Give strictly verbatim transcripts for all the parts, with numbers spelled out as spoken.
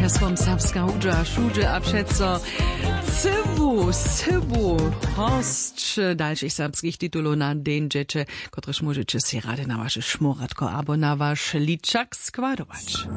Hesłom serbska udża, szudże, a przeco cywu, cywu, host dalszych serbskich tytułów na dzień dziecze, kotreż możecie si rady na wasze szmuratko albo na wasz liczak składować.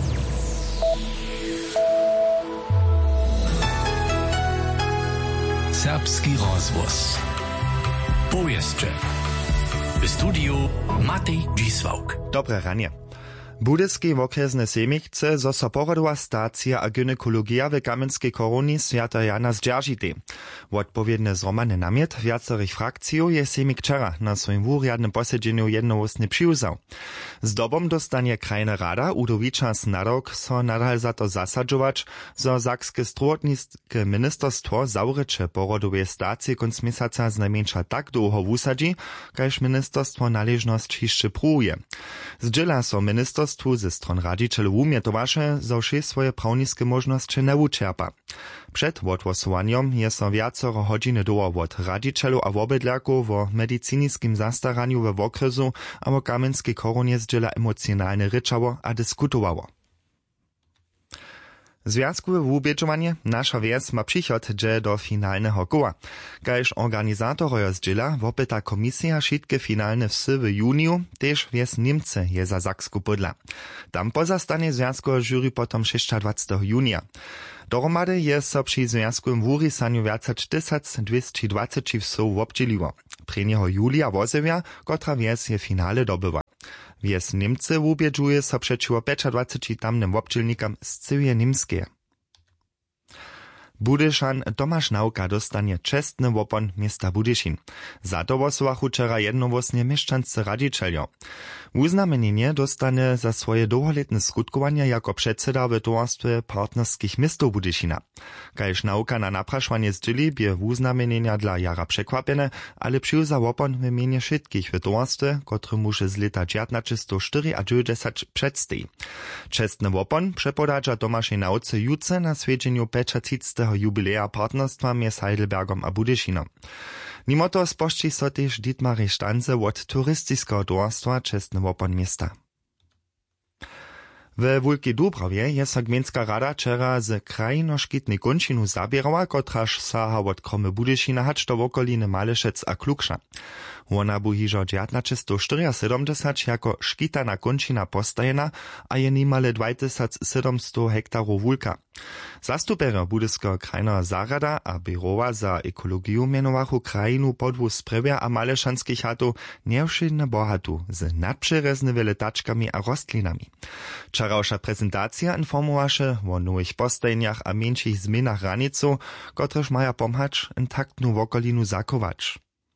Serbski rozwoz. Powieszcze. W studiu Matej Dzisłauk. Dobre ranie. Budyski wokrezne semichce zo so porodowa stacja a gynekologia w Kamenskiej Koroni Święta Jana zdzierżite. Odpowiedne zromany namiet wiacerich frakcjów je semik wczera na swoim wurjadnym posiedzeniu jednowostnie przyjuzał. Z dobom dostanie krajna rada Udowicza Snadok so nadal za to zasadzować, zo sakskie strudnickie ministerstwo zawrycze porodowej stacji konc miesiąca znajmniejsza tak długo wusadzi, kajż ministerstwo należność jeszcze pruje. Zdziela so ministerstwo ze stron radzicielów umietowaše, zo wsze swoje prawnickie możności nie uczerpa. Przed odgłosowaniem jest so wiacero godziny doło od radzicielów a wobydlaków o medycyniskim zastaraniu we wokresu a w Kamenskiej Koronie zdziela emocjonalne ryczało a dyskutowało. Związkowe wubieżowanie nasza wieś ma przychod dże do finalnego koła. Kajż organizator zdziela, wopyta komisja wszystkie finalne wsy w juniu, też wieś Niemce je za Saksku podla. Tam pozostanie związkowe jury potom dwudziestego junia. Dohromady jest so przy związkowym wurisaniu wiacać tysiąc dwieście dwadzieścia wsów obdzieliło. Prvního julia wozewia, kotra wieś je finale dobywa. Wieś Niemcy wubieżuje so przeciwko dwudziestym tamnym obdzielnikam z całej Niemskie. Budyszan Tomasz Nauka dostanie czestny wopon miasta Budyszin. Za to wosowachu wczera jednowłosnie mieszczanscy radzicieljo. Uznamienienie dostanie za swoje długoletne skutkowania jako przedseda w towarstwie partnerskich miastów Budyszina. Kajż Nauka na napraszanie zdzieli, bie uznamienienia dla jara przekwapione, ale przyjuzza wopon w imieniu wszystkich w towarstwie, który musi z lata dziewiętnaście dziewięćdziesiąt przedstej. Czestny wopon przepodadza Tomaszej Nauce jutce na swiedzeniu pięćdziesiątego jubileja partnerstwa między Heidelbergom a Budyszinom. Mimo to spošči so też Dietmar Štance od turystycznego towarstwa Czestny wopon miasta. W Wulki Dubrowie jest gminska rada wczera z krajinoškitnej končinu zabierała, kotraż saha od kromy Budyszina hacz do wokoliny Malešec a Klukša. Ona bu hižo dziewiętnaście siedemdziesiąt jako škitana končina postajena, a je nimale dwa tysiące siedemset hektarów wulka. Zastupere budyskiego krajnego zarada a birowa za ekologiu mianowachu krajinu podwu sprewia a maleszanskich chatów niewszedne bohatu z nadprzyreznymi letaczkami a rostlinami. Wczorajsza prezentacja informowaše o nowych postajeniach a mniejszych zmianach ranicu, kotreż maja pomhać intaktnu wokolinu zachować.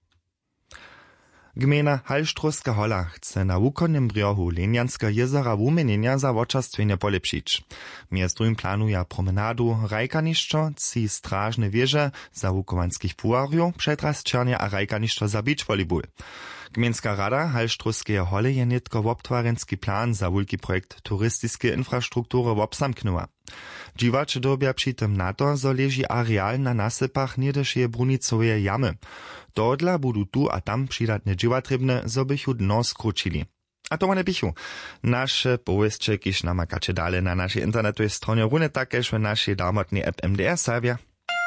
Gmina Halštrovska hola chce na wukonnym brjohu Lenianska jezera wumienienia za wočerstwienie polepšić. Mjez drugim planuje promenadu rajkanišćo, ci strażne wieże za wukowanskich puarjów, przetras černia a rajkanišćo za beach volleyball. Gminska rada Halštrovskeje hole je netko wobtwarenski plan za wulki projekt turystycznej infrastruktury wobsamknęła. Dziwacze dobia przy tym na to, zo leży areal na nasypach niedešie brunicowe jamy. Dodla budu tu a tam przydatne dziewatrebne, zo bychu dno skručili. A to one bychu. Nasze powieście, kiż namakacie dalej na naszej internetowej stronie, runie takeż w naszej darmotnej app M D R Serbia.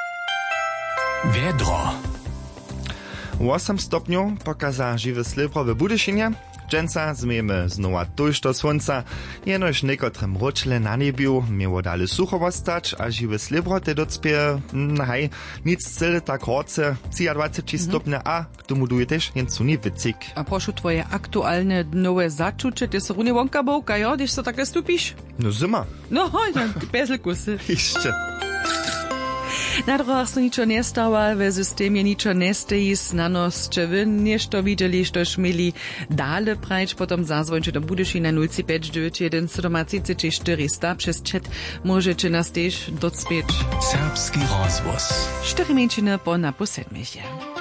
Wiedro. osiem stopniów pokaza żywe slivro w Budyszynie. Dżęca zmiemy znowa tuż do słońca, jenoż niekotrym roczle na niebiu miało dalej sucho wostać, a żywe slivro te docpie, hej, nic cyle tak horce, dwadzieścia trzy stopnie, a k tomu duje też jencu nie wycik. A proszę twoje aktualne nowe zaczucie, ty so runie wonka bołka, jo, gdyż so tak stupisz? No zima. No hoj, pezelkusy. Jeszcze. Na drogach so ničo nestała, w systemie ničo nestejí, znanost, če vy nešto videli, štož mieli dále prajč, potom zazvonče do Budyšina nula pięć dziewięć jeden siedem czterysta przez chat możecie nas też docpieć. Serbski rozwoz. Cztery mięciny po na po sedmisie.